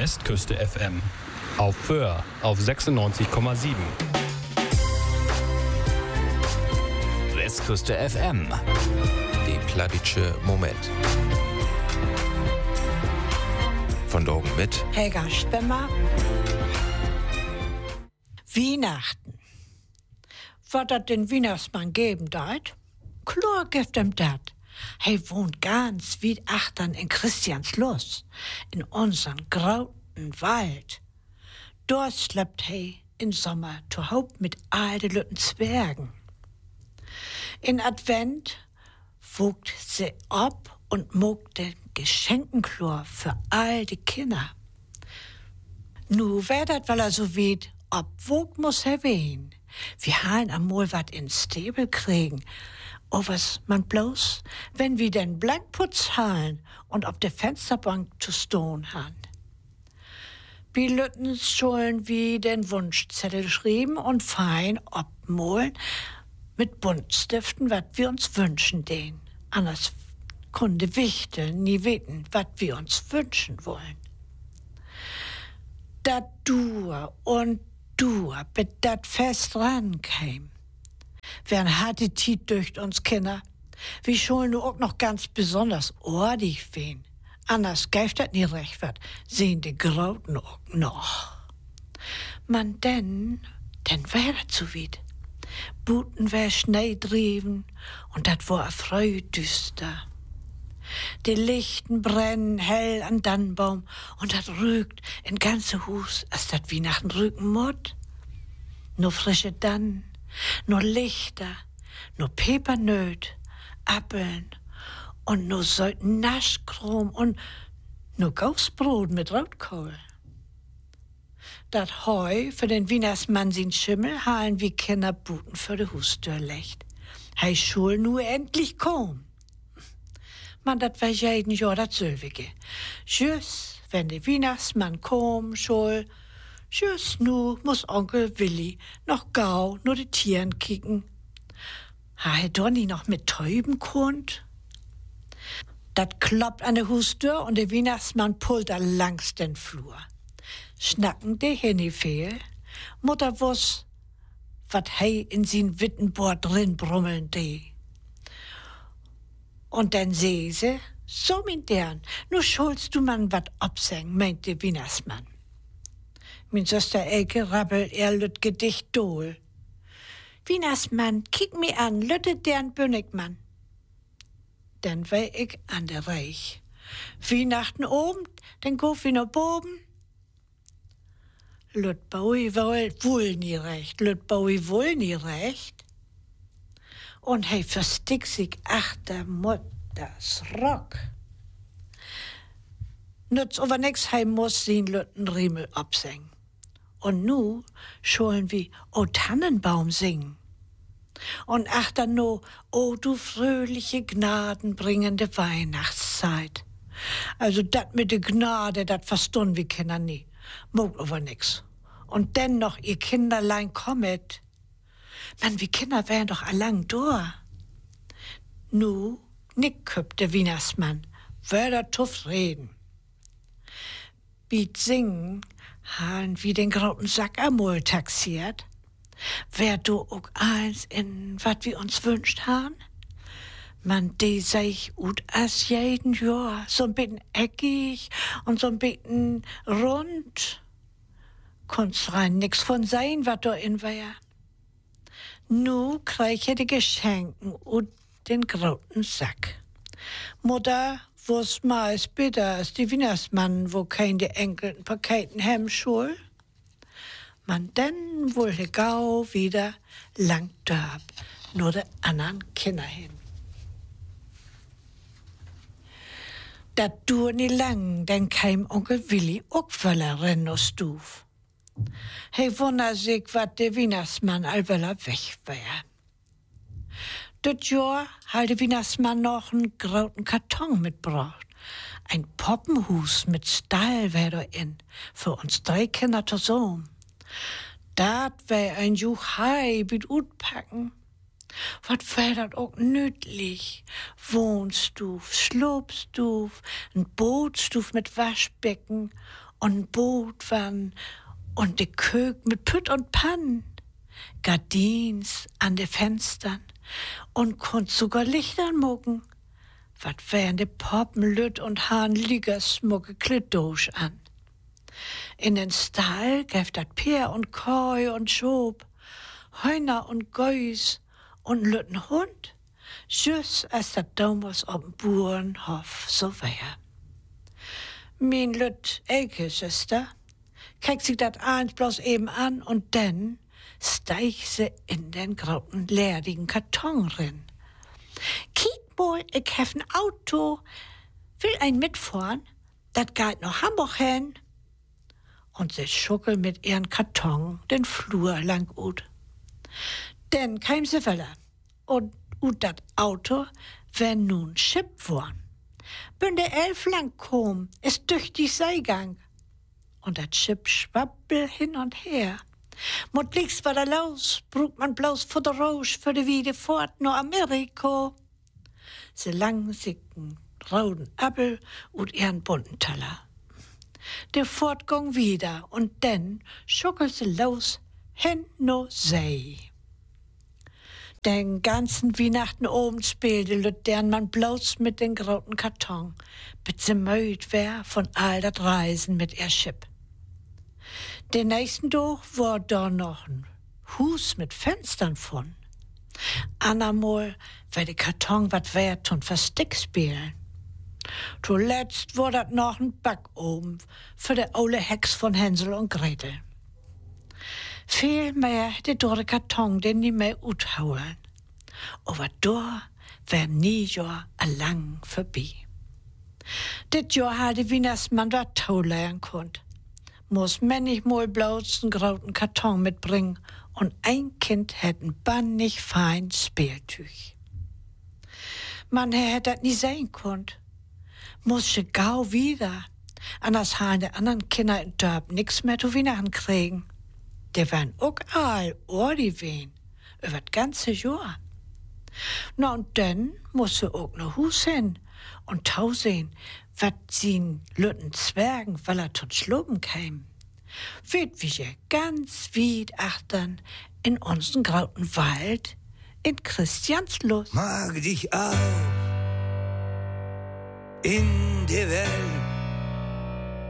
Westküste FM. Auf Föhr auf 96,7. Westküste FM. Die Pladitsche Moment. Von Dorgen mit Helga Spemmer. Weihnachten. Was das den Weihnachtsmann geben deit? Klar gibt ihm dat. Hij wohnt ganz weit achtern in Christiansloß, in unseren grauten Wald. Dort schleppt hij in Sommer zu Haupt mit all de lütten Zwergen. In Advent wogt sie ab und mogt den Geschenkenklor für all die Kinder. Nu wär dat, weil so weit obwogt muss er wehen. Wir halen amol wat in Stäbel kriegen. Oh, was man bloß, wenn wir den Blankputz halen und auf der Fensterbank zu stehen han. Bi Lütten sollen wie den Wunschzettel schrieben und fein obmolen mit Buntstiften, wat wir uns wünschen den. Anders kunde Wichtel nie weten, wat wir uns wünschen wollen. Dat Dur und Dur, bis dat fest rankäm. Wern harte Tiet durch uns Kinder. Wir sollen nur auch noch ganz besonders ordig wehen. Anders geift dat nie recht wat, sehen die Grauten auch noch. Man denn wär dat zu weit. Buten wär Schnee driven und dat war a Freu düster. Die Lichten brennen hell an Dannenbaum und dat rügt in ganze Hus, als dat Weihnachten rügen mut. Nur frische Dann, nur Lichter, nur Pepernöt, Appeln und nur Säuten Naschkrom und nur Gausbrot mit Rotkohl. Dat Heu für den Weihnachtsmann sin Schimmel halen wie Kinder Buten für de Hustür lecht. Hei schul nur endlich kom. Man, dat wär jeden Jahr dat Sölwige. Tschüss, wenn der Weihnachtsmann kom schul, tschüss, nu muss Onkel Willi noch gau nur die Tieren kicken. Ha he Donny noch mit Täuben konnt? Dat kloppt an der Hustür und der Weihnachtsmann pullt da langs den Flur. Schnacken de Henny fehl, Mutter wuss, wat hei in sin Wittenbord drin brummeln de. Und dann seh sie, so min dern, nu schulst du man wat obseng, meint der Weihnachtsmann. Min Söster Elke rabbelt er lüt Gedicht dohl. Weihnachtsmann, kick mi an, lüttet dern Bönnigmann. Dann wär ich an der Reich. Weihnachten oben, dann gof wie no boben. Lüt Baui wohl nie recht, Lüt Baui wohl nie recht. Und hei verstick sich achter Mutters Rock. Nütz aber nix, hei muss sin Lütten Riemel absingen. Und nu schollen wir O Tannenbaum singen. Und achter no, O du fröhliche gnadenbringende Weihnachtszeit. Also dat mit de Gnade, dat verstun wir Kinder nie. Mogt aber nix. Und dennoch, ihr Kinderlein kommet. Man, wie Kinder wären doch allang da. Nu, nick köppt der Weihnachtsmann, wär zufrieden. Biet singen, han wie den grauten Sack amol taxiert. Wär du auch eins in wat wir uns wünscht han? Man, die seh ich ut as jeden Jahr, so ein bisschen eckig und so ein bisschen rund. Kunst rein nix von sein, wat da in wär. Nu krieg ich die Geschenken und den grauten Sack. Mutter wuss meist bitter als die Weihnachtsmann, wo kein die enkelten Paketen hem schul. Man denn wohl he gau wieder lang dörb, nur de andern Kinder hin. Dat dur nie lang, denn kein Onkel Willi auch wöller renno stuf. He wundert sich, wat der Weihnachtsmann allweller weg wär. Dat Jahr hat der Weihnachtsmann noch einen grauten Karton mitgebracht. Ein Poppenhus mit Stall wär da in, für uns 3 Kinder zusammen. Dat wär ein Juchai mit utpacken. Wat wär dat auch nütlich? Wohnstuf, Schlupstuf, ein Bootstuf mit Waschbecken und Boot waren und die Kök mit Pütt und Pann, Gardins an de Fenstern und konnt sogar Lichtern mucken. Wat wären de Poppen lütt und Hahn Liegersmucke Klitdosch an. In den Stall gäft dat Peer und Koi und Schob, Heuner und Gäus und lütten Hund, just als dat damals ob'n Burenhof so wär. Min lütt Elke, Schüster, kickt sich dat eins bloß eben an und dann steig se in den grauen, leerigen Karton rin. Kiek mal, ich hef ein Auto, will ein mitfahren, dat geht nach Hamburg hin. Und sie schuckel mit ihren Karton den Flur lang ut. Denn käm sie weller und dat Auto wär nun Schipp worn. Bin der 11 lang kom, ist tüchtig Seigang. Und dat Schipp schwappel hin und her. Mut liegst war da los, brug man bloß vor der Rausch für de Wiede fort nur Amerika. Sie lang sicken rauden Appel und ihren bunten Teller. Der Fortgang wieder und dann schuckelt sie los hin no See. Den ganzen Weihnachten oben spielte Lüdern man bloß mit den grauten Karton, bis sie müd wär von all dat Reisen mit ihr Schipp. Den nächsten Tag war da noch ein Hus mit Fenstern von. Anamol wär de Karton wat wert und verstick spielen. Zuletzt war dat noch ein Backofen für de ole Hex von Hänsel und Gretel. Viel mehr hätte der Karton den nie mehr uthauen. Aber da wär nie Jahr lang vorbei. Dit Jahr hatte Weihnachtsmann dat Tau lernen konnt. Muss manchmal bloß einen grauten Karton mitbringen und ein Kind hätten bannig fein Spieltüch. Man hätte dat nie sehen konnt. Musste gau wieder, anders haben die anderen Kinder in Dörp nix mehr zu Weihnachten kriegen. Die wären auch all Ordi wehen, über das ganze Jahr. Na und dann musste auch noch Hus hin und Tau sehen, wat sie'n lütten Zwergen, weil er tot schluben käm. Weht wir ganz weit achtern in unseren grauten Wald in Christianslos. Mag dich auch in der Welt